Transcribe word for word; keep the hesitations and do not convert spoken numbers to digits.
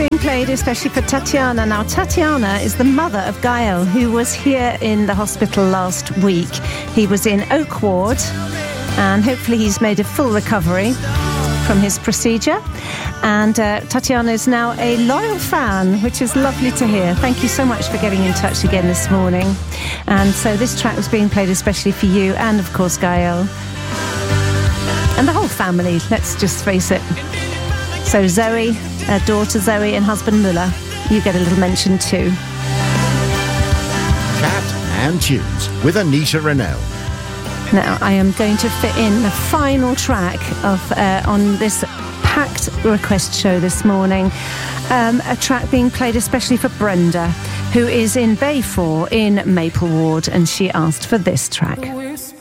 being played especially for Tatiana. Now, Tatiana is the mother of Gael, who was here in the hospital last week. He was in Oak Ward, and hopefully he's made a full recovery from his procedure. And uh, Tatiana is now a loyal fan, which is lovely to hear. Thank you so much for getting in touch again this morning. And so this track was being played especially for you and, of course, Gael. And the whole family, let's just face it. So Zoe, uh, daughter Zoe and husband Muller, you get a little mention too. Cat and Tunes with Anita Rennell. Now I am going to fit in the final track of uh, on this packed request show this morning. Um, a track being played especially for Brenda, who is in Bay four in Maple Ward, and she asked for this track.